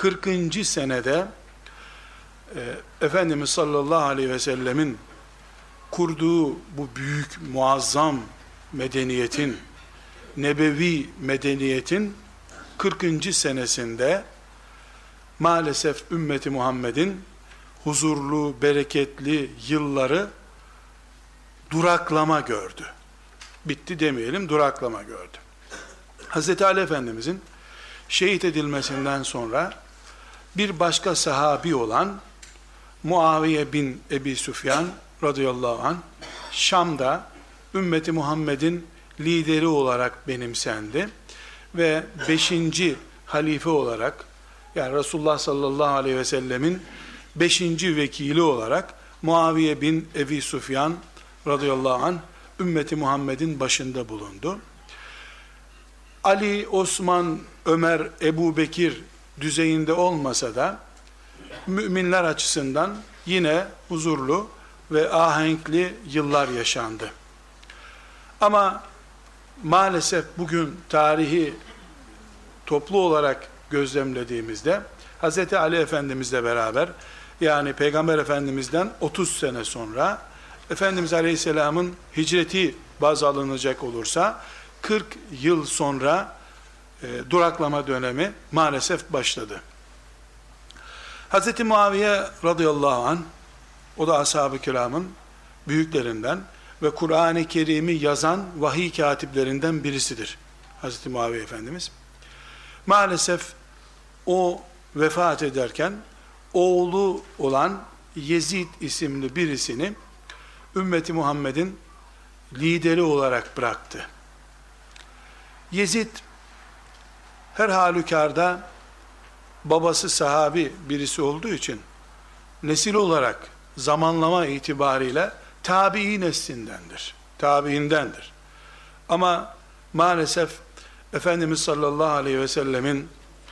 40. senede Efendimiz sallallahu aleyhi ve sellemin kurduğu bu büyük, muazzam medeniyetin, nebevi medeniyetin 40. senesinde maalesef ümmeti Muhammed'in huzurlu, bereketli yılları duraklama gördü. Bitti demeyelim, duraklama gördü. Hz. Ali Efendimizin şehit edilmesinden sonra bir başka sahabi olan Muaviye bin Ebi Süfyan radıyallahu anh Şam'da ümmeti Muhammed'in lideri olarak benimsendi ve 5. halife olarak, yani Resulullah sallallahu aleyhi ve sellemin 5. vekili olarak Muaviye bin Ebi Süfyan radıyallahu anh ümmeti Muhammed'in başında bulundu. Ali, Osman, Ömer, Ebu Bekir düzeyinde olmasa da müminler açısından yine huzurlu ve ahenkli yıllar yaşandı. Ama maalesef bugün tarihi toplu olarak gözlemlediğimizde Hz. Ali Efendimizle beraber, yani Peygamber Efendimiz'den 30 sene sonra Efendimiz Aleyhisselam'ın hicreti baz alınacak olursa 40 yıl sonra duraklama dönemi maalesef başladı. Hz. Muaviye radıyallahu anh, o da ashab-ı kiramın büyüklerinden ve Kur'an-ı Kerim'i yazan vahiy katiplerinden birisidir Hz. Muaviye Efendimiz. Maalesef o vefat ederken oğlu olan Yezid isimli birisini ümmeti Muhammed'in lideri olarak bıraktı. Yezid her halükarda babası sahabi birisi olduğu için nesil olarak zamanlama itibariyle tabi'i neslindendir, tabiindendir. Ama maalesef Efendimiz sallallahu aleyhi ve sellemin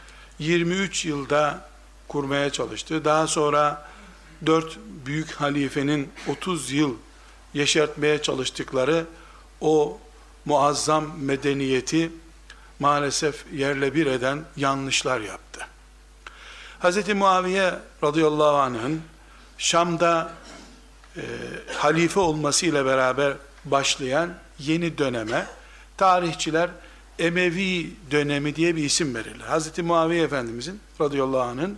23 yılda kurmaya çalıştığı, daha sonra 4 büyük halifenin 30 yıl yeşertmeye çalıştıkları o muazzam medeniyeti maalesef yerle bir eden yanlışlar yaptı. Hz. Muaviye radıyallahu anh'ın Şam'da halife olmasıyla beraber başlayan yeni döneme tarihçiler Emevi dönemi diye bir isim verirler. Hz. Muaviye Efendimizin radıyallahu anh'ın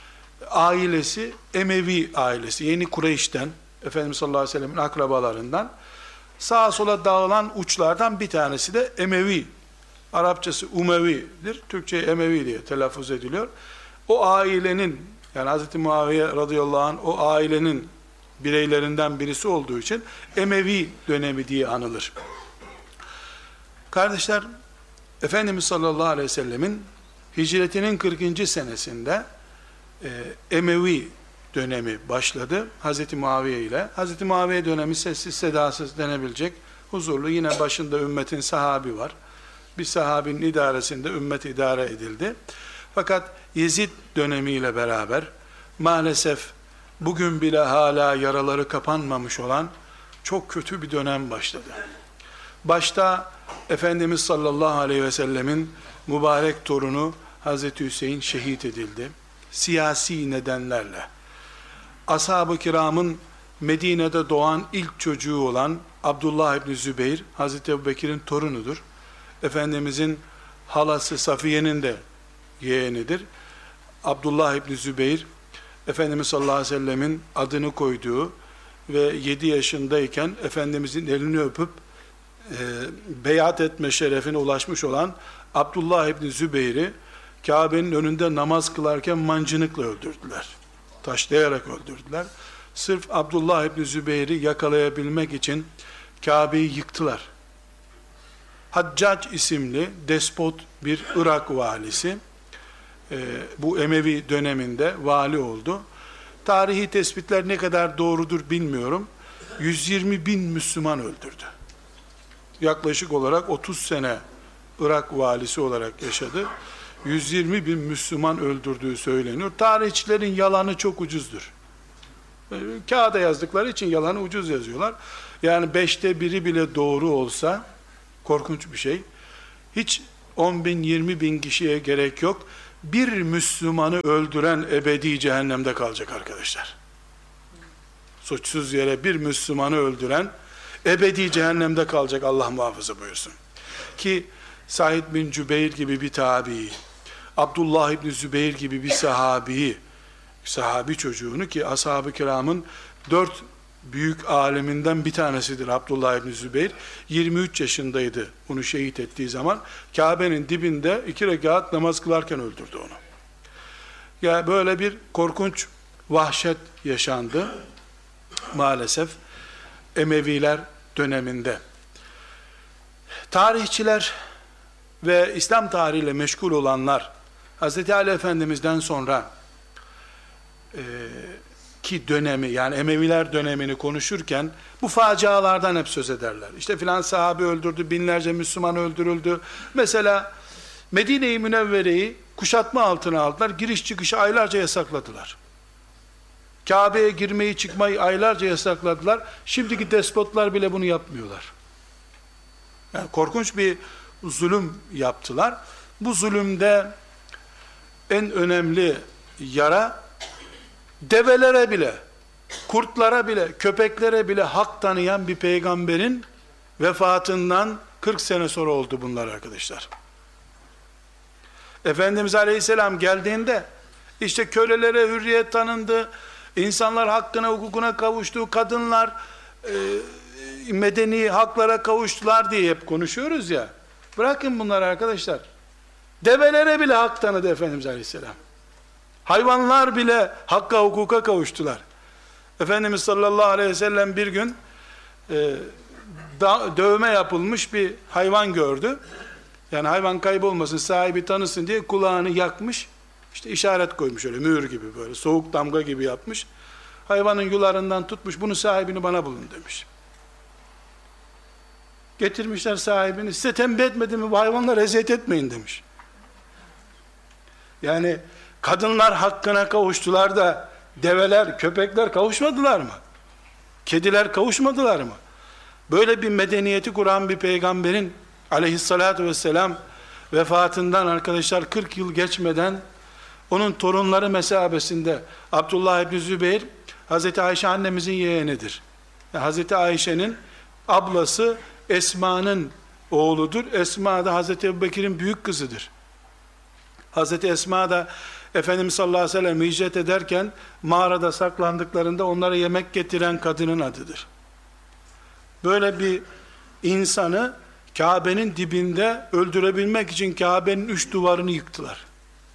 ailesi Emevi ailesi, Yeni Kureyş'ten, Efendimiz sallallahu aleyhi ve sellem'in akrabalarından sağa sola dağılan uçlardan bir tanesi de Emevi. Arapçası Umevi'dir, Türkçe Emevi diye telaffuz ediliyor. O ailenin, yani Hz. Muaviye radıyallahu anh o ailenin bireylerinden birisi olduğu için Emevi dönemi diye anılır. Kardeşler, Efendimiz sallallahu aleyhi ve sellemin hicretinin 40. senesinde Emevi dönemi başladı Hz. Muaviye ile. Hz. Muaviye dönemi sessiz sedasız denebilecek, huzurlu, yine başında ümmetin sahabi var. Bir sahabinin idaresinde ümmet idare edildi. Fakat Yezid dönemiyle beraber maalesef bugün bile hala yaraları kapanmamış olan çok kötü bir dönem başladı. Başta Efendimiz sallallahu aleyhi ve sellemin mübarek torunu Hazreti Hüseyin şehit edildi. Siyasi nedenlerle. Ashab-ı kiramın Medine'de doğan ilk çocuğu olan Abdullah İbni Zübeyir, Hazreti Ebubekir'in torunudur. Efendimizin halası Safiye'nin de yeğenidir. Abdullah İbni Zübeyir, Efendimiz sallallahu aleyhi ve sellemin adını koyduğu ve 7 yaşındayken Efendimizin elini öpüp beyat etme şerefine ulaşmış olan Abdullah İbni Zübeyir'i Kabe'nin önünde namaz kılarken mancınıkla öldürdüler. Taşlayarak öldürdüler. Sırf Abdullah İbni Zübeyir'i yakalayabilmek için Kabe'yi yıktılar. Haccac isimli despot bir Irak valisi bu Emevi döneminde vali oldu. Tarihi tespitler ne kadar doğrudur bilmiyorum. 120 bin Müslüman öldürdü. Yaklaşık olarak 30 sene Irak valisi olarak yaşadı. 120 bin Müslüman öldürdüğü söyleniyor. Tarihçilerin yalanı çok ucuzdur. Kağıda yazdıkları için yalanı ucuz yazıyorlar. Yani 5'te 1'i bile doğru olsa korkunç bir şey. Hiç 10 bin, 20 bin kişiye gerek yok. bir Müslümanı öldüren ebedi cehennemde kalacak arkadaşlar. Suçsuz yere bir Müslümanı öldüren ebedi cehennemde kalacak, Allah muhafaza buyursun. Ki Said bin Cübeyr gibi bir tabi, Abdullah İbni Zübeyir gibi bir sahabi çocuğunu, ki ashab-ı kiramın 4 büyük aleminden bir tanesidir Abdullah İbni Zübeyir, 23 yaşındaydı onu şehit ettiği zaman, Kabe'nin dibinde 2 rekat namaz kılarken öldürdü onu. Ya böyle bir korkunç vahşet yaşandı maalesef Emeviler döneminde. Tarihçiler ve İslam tarihiyle meşgul olanlar Hz. Ali Efendimiz'den sonra ki dönemi, yani Emeviler dönemini konuşurken bu facialardan hep söz ederler. İşte filan sahabe öldürdü, binlerce Müslüman öldürüldü. Mesela Medine-i Münevvere'yi kuşatma altına aldılar, giriş çıkışı aylarca yasakladılar. Kabe'ye girmeyi çıkmayı aylarca yasakladılar. Şimdiki despotlar bile bunu yapmıyorlar. Yani korkunç bir zulüm yaptılar. Bu zulümde en önemli yara, develere bile, kurtlara bile, köpeklere bile hak tanıyan bir peygamberin vefatından 40 sene sonra oldu bunlar arkadaşlar. Efendimiz Aleyhisselam geldiğinde işte kölelere hürriyet tanındı, insanlar hakkına, hukukuna kavuştu, kadınlar medeni haklara kavuştular diye hep konuşuyoruz ya. Bırakın bunları arkadaşlar. Develere bile hak tanıdı Efendimiz Aleyhisselam. Hayvanlar bile hakka, hukuka kavuştular. Efendimiz sallallahu aleyhi ve sellem bir gün dövme yapılmış bir hayvan gördü. Yani hayvan kaybolmasın, sahibi tanısın diye kulağını yakmış. İşte işaret koymuş, öyle mühür gibi, böyle soğuk damga gibi yapmış. Hayvanın yularından tutmuş, bunun sahibini bana bulun demiş. Getirmişler sahibini, size tembih etmedim mi bu hayvanlara eziyet etmeyin demiş. Yani kadınlar hakkına kavuştular da develer, köpekler kavuşmadılar mı? Kediler kavuşmadılar mı? Böyle bir medeniyeti kuran bir peygamberin aleyhissalatu vesselam vefatından arkadaşlar 40 yıl geçmeden onun torunları mesabesinde Abdullah İbni Zübeyir Hazreti Ayşe annemizin yeğenidir. Yani Hazreti Ayşe'nin ablası Esma'nın oğludur. Esma da Hazreti Ebubekir'in büyük kızıdır. Hazreti Esma da Efendimiz sallallahu aleyhi ve sellem hicret ederken mağarada saklandıklarında onlara yemek getiren kadının adıdır. Böyle bir insanı Kabe'nin dibinde öldürebilmek için Kabe'nin 3 duvarını yıktılar.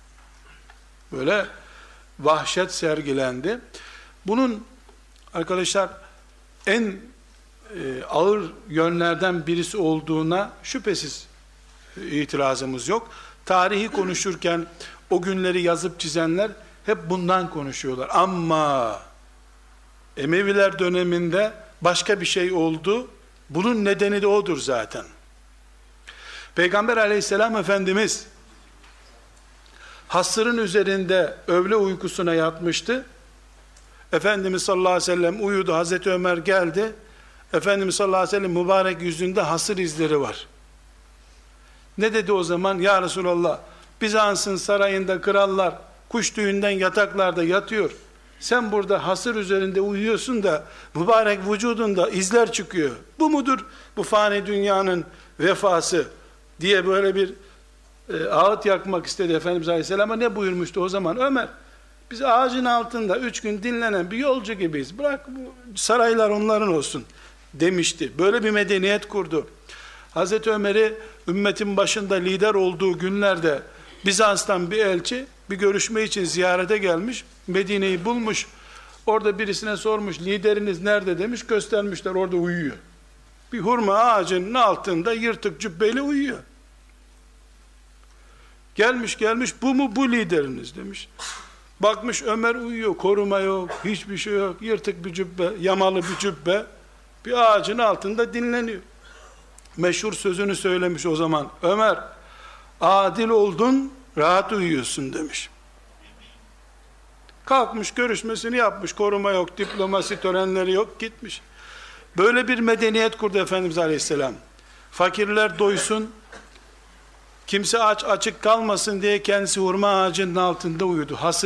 Böyle vahşet sergilendi. Bunun arkadaşlar en ağır yönlerden birisi olduğuna şüphesiz itirazımız yok. Tarihi konuşurken o günleri yazıp çizenler hep bundan konuşuyorlar. Ama Emeviler döneminde başka bir şey oldu. Bunun nedeni de odur zaten. Peygamber aleyhisselam Efendimiz hasırın üzerinde öğle uykusuna yatmıştı. Efendimiz sallallahu aleyhi ve sellem uyudu. Hazreti Ömer geldi. Efendimiz sallallahu aleyhi ve sellem mübarek yüzünde hasır izleri var. Ne dedi o zaman? Ya Resulallah, Bizans'ın sarayında krallar kuş tüyünden yataklarda yatıyor. Sen burada hasır üzerinde uyuyorsun da mübarek vücudunda izler çıkıyor. Bu mudur bu fani dünyanın vefası diye böyle bir ağıt yakmak istedi Efendimiz Aleyhisselam'a. Ne buyurmuştu o zaman? Ömer, biz ağacın altında 3 gün dinlenen bir yolcu gibiyiz. Bırak bu saraylar onların olsun demişti. Böyle bir medeniyet kurdu. Hazreti Ömer'i ümmetin başında lider olduğu günlerde Bizans'tan bir elçi bir görüşme için ziyarete gelmiş. Medine'yi bulmuş. Orada birisine sormuş, lideriniz nerede demiş, göstermişler, orada uyuyor. Bir hurma ağacının altında yırtık cübbeyle uyuyor. Gelmiş bu mu bu lideriniz demiş. Bakmış Ömer uyuyor, koruma yok, hiçbir şey yok, yırtık bir cübbe, yamalı bir cübbe, bir ağacın altında dinleniyor. Meşhur sözünü söylemiş o zaman, Ömer adil oldun, rahat uyuyorsun demiş. Kalkmış görüşmesini yapmış, koruma yok, diplomasi törenleri yok, gitmiş. Böyle bir medeniyet kurdu Efendimiz Aleyhisselam. Fakirler doysun, Kimse açık kalmasın diye kendisi hurma ağacının altında uyudu.